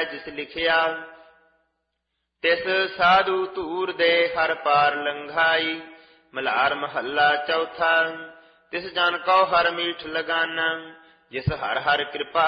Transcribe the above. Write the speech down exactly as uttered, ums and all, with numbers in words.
ਜਿਸ ਲਿਖਿਆ। ਤਿਸ ਸਾਧੂ ਧੂਰ ਦੇ ਹਰ ਪਾਰ ਲੰਘਾਈ। ਮਲਹਾਰ ਮਹੱਲਾ ਚੌਥਾ। ਤਿਸ ਜਨ ਕਉ ਹਰ ਮੀਠ ਲਗਾਨਾ। ਜਿਸ ਹਰ ਹਰ ਕਿਰਪਾ